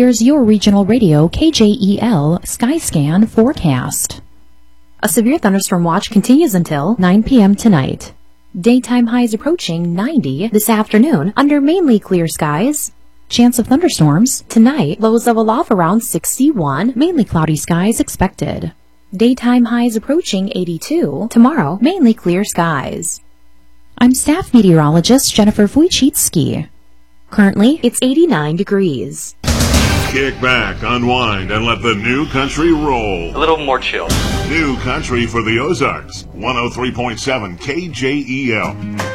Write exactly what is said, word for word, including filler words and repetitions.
here's your regional radio K J E L Skyscan forecast. A severe thunderstorm watch continues until nine p.m. tonight. Daytime highs approaching ninety this afternoon under mainly clear skies. Chance of thunderstorms tonight, lows level off around sixty-one, mainly cloudy skies expected. Daytime highs approaching eighty-two, tomorrow mainly clear skies. I'm staff meteorologist Jennifer Wojcicki. Currently, it's eighty-nine degrees. Kick back, unwind, and let the new country roll. A little more chill. New country for the Ozarks. one oh three point seven K J E L.